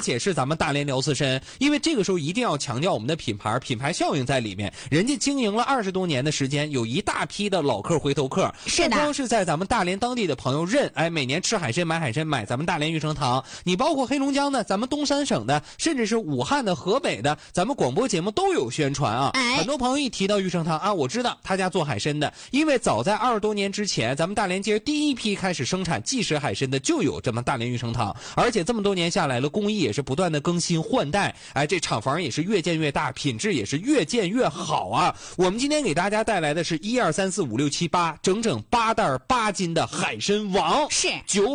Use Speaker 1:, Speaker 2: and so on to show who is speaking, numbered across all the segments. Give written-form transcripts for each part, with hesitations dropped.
Speaker 1: 且是咱们大连辽刺参，因为这个时候一定要强调我们的品牌效应在里面。人家经营了20多年的时间，有一大批的老客回头客，不光是在咱们大连当地的朋友认，每年吃海参买海参买咱们大连玉成堂，你包括黑龙江的、咱们东三省的，甚至是武汉的、河北的，咱们广播节目都有宣传啊。很多朋友一提到玉成堂啊，我知道他家做海参的，因为早在20多年之前，咱们大连街第一批开始生产即食海参的就有这么大连玉成堂，而且这么多年下来了，工艺也是不断的更新换代，这厂房也是越建越大，品质也是越建越好啊。我们今天给大家带来的是1、2、3、4、5、6、7、8，整整8袋8斤的海参王，是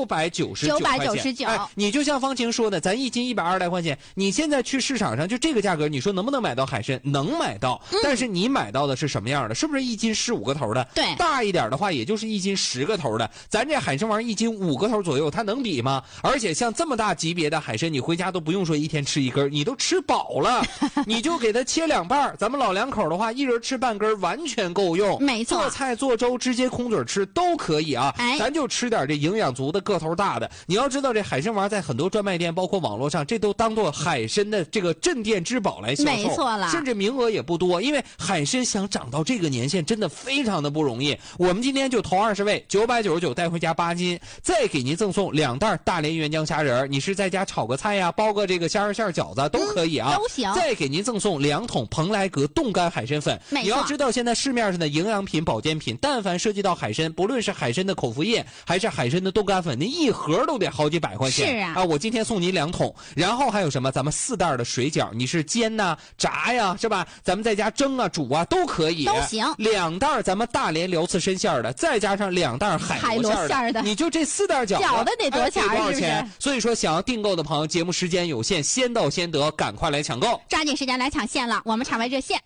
Speaker 1: 999块钱。你就像方晴说的，咱1斤120来块钱，你现在去市场上就这个价格，你说能不能买到海参？能买到，但是你买到的是什么样的？是不是1斤15个头的？对，大一点的话，也就是1斤10个头的。咱这海参王1斤5个头左右，它能比吗？而且像这么大级别的海参，你回家都不用说一天吃1根，你都吃饱了，你就给它切2半。咱们老两口的话，一人吃半根，完全够用。没错，做菜做粥直接空嘴吃都可以啊。咱就吃点这营养足的、个头大的。你要知道，这海参王在很多专卖店，包括网络上，这都当做海参的这个镇店之宝来销售。没错了，甚至名额也不多，因为海参想长到这个年限，真的非常的不容易。我们今天就头20位，999带回家8斤，再给您赠送2袋大连原浆虾仁，你是在家炒个菜呀，包个这个虾仁馅饺子都可以啊，都行。再给您赠送2桶蓬莱阁冻干海参粉。你要知道，现在市面上的营养品、保健品，但凡涉及到海参，不论是海参的口服液，还是海参的冻干粉，那一盒都得好几百块钱。是啊，我今天送您2桶，然后还有什么？咱们4袋的水饺，你是煎呐、炸呀，是吧？咱们在家蒸啊、煮啊都可以，都行。2袋咱们大连辽刺参馅的，再加上2袋海螺馅的，你就这4袋饺子得多少钱？所以说，想要订购的朋友，节目时间有限，先到先得，赶快来抢购，抓紧时间来抢线了。我们场外热线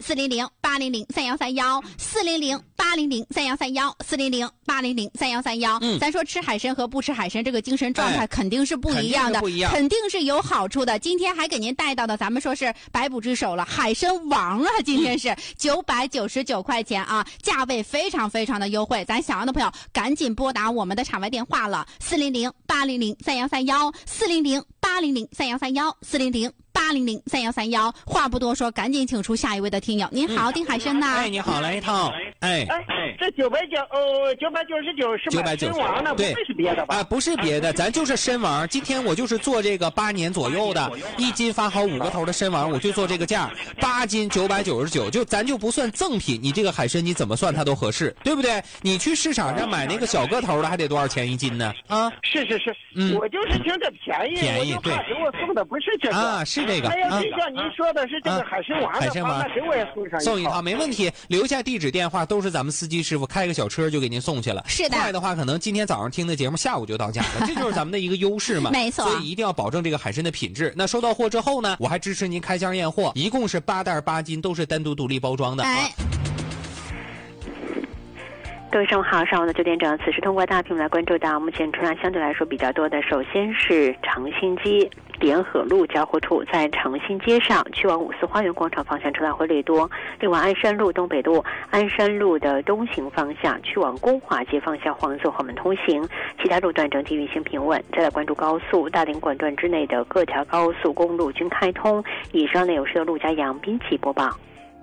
Speaker 1: 400-800-3131，400-800-3131，400-800-3131。咱说吃海参和不吃海参，这个精神状态肯定是不一样的，肯定是有好处的。今天还给您带到的，咱们说是百补之首了，海参王啊！今天是999块钱啊，价位非常非常的优惠。咱想要的朋友赶紧拨打我们的场外电话了，400-800-3131，400-800-3131，400-800-3131。话不多说，赶紧请出下一位的听友。您好，丁海参呐。你好，来一套。
Speaker 2: 这999是吧？参王呢？不会是别的吧？
Speaker 1: 不是别的，咱就是参王。今天我就是做这个8年左右的，1斤发好5个头的参王，我就做这个价，8斤999，就咱就不算赠品，你这个海参你怎么算它都合适，对不对？你去市场上买那个小个头的，还得多少钱1斤呢？啊，
Speaker 2: 是，我就是听着便宜，我就怕给我送的不是这个
Speaker 1: 啊，是这个。
Speaker 2: 还要就像您说的是这个海参王的话，那给我也送一套，
Speaker 1: 没问题。留下地址电话，都是咱们司机师傅开个小车就给您送去了。是的，快的话可能今天早上听的节目，下午就到家了，这就是咱们的一个优势嘛。没错，所以一定要保证这个海参的品质。那收到货之后呢，我还支持您开箱验货，一共是8袋8斤，都是单独独立包装的。
Speaker 3: 各位上午好，上午的9点整，此时通过大屏幕来关注到目前车辆相对来说比较多的，首先是长兴街联合路交汇处，在长兴街上去往五四花园广场方向车辆会略多。另外，鞍山路东北路鞍山路的东行方向去往光华街方向黄色黄门通行，其他路段整体运行平稳。再来关注高速，大连管段之内的各条高速公路均开通。以上内容是由陆家阳编辑播报。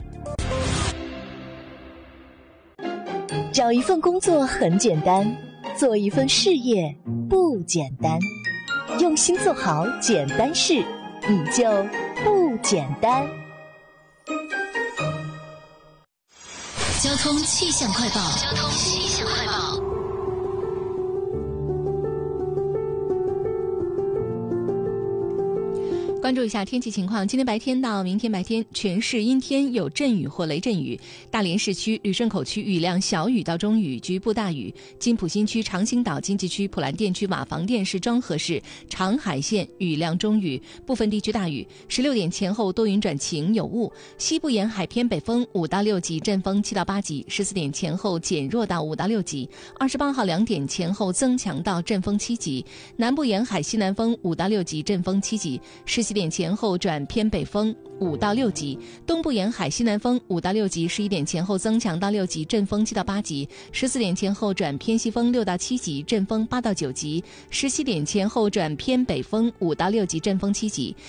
Speaker 4: 找一份工作很简单，做一份事业不简单。用心做好简单事，你就不简单。
Speaker 5: 交通气象快报。关注一下天气情况，今天白天到明天白天全市阴天，有阵雨或雷阵雨。大连市区、旅顺口区雨量小雨到中雨，局部大雨。金浦新区、长兴岛经济区、普兰店区、瓦房店市、庄河市、长海县雨量中雨，部分地区大雨。16点前后多云转晴有雾。西部沿海偏北风5到6级，阵风7到8级。14点前后减弱到5到6级。28号2点前后增强到阵风7级。南部沿海西南风5到6级，阵风7级。17点前后转偏北风5到6级，东部沿海西南风5到6级，11点前后增强到6级，阵风7到8级。14点前后转偏西风6到7级，阵风8到9级。17点前后转偏北风5到6级，阵风7级。